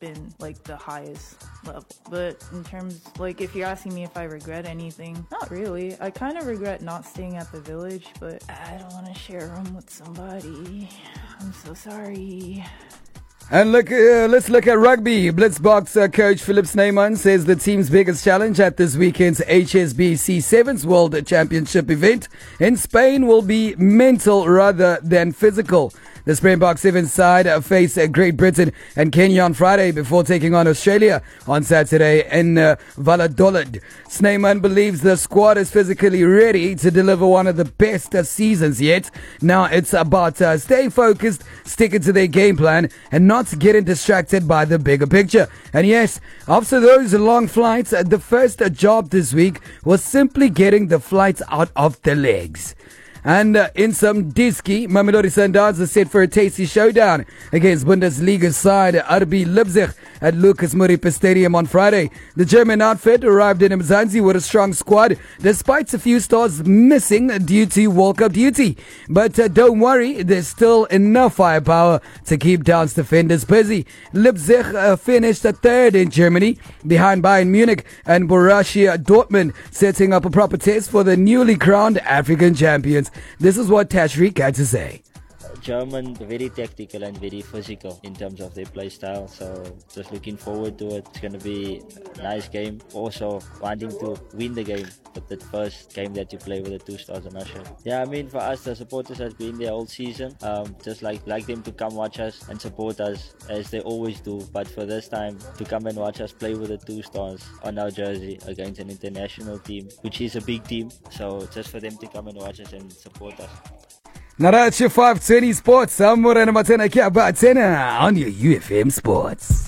been like the highest level. But in terms, like, if you're asking me if I regret anything, not really. I kind of regret not staying at the Village, but I don't want to share a room with somebody. I'm so sorry. And let's look at rugby. Blitzboks coach Philip Snyman says the team's biggest challenge at this weekend's HSBC Sevens World Championship event in Spain will be mental rather than physical. The Springbok Sevens side face Great Britain and Kenya on Friday before taking on Australia on Saturday in Valladolid. Snyman believes the squad is physically ready to deliver one of the best seasons yet. Now it's about staying focused, sticking to their game plan, and not getting distracted by the bigger picture. And yes, after those long flights, the first job this week was simply getting the flights out of the legs. And in some Diski, Mamelodi Sundowns are set for a tasty showdown against Bundesliga side RB Leipzig at Lucas Moripe Stadium on Friday. The German outfit arrived in Mzansi with a strong squad, despite a few stars missing due to World Cup duty. But don't worry, there's still enough firepower to keep Downs defenders busy. Leipzig finished third in Germany, behind Bayern Munich and Borussia Dortmund, setting up a proper test for the newly crowned African champions. This is what Tashreeq had to say. German, very tactical and very physical in terms of their play style, so just looking forward to it. It's going to be a nice game. Also wanting to win the game, but the first game that you play with the 2 stars in Russia. Yeah, I mean, for us, the supporters has been there all season. Just like them to come watch us and support us as they always do. But for this time, to come and watch us play with the 2 stars on our jersey against an international team, which is a big team. So just for them to come and watch us and support us. Narachi 520 Sports. I'm Morena Matena Kia Batena on your UFM Sports.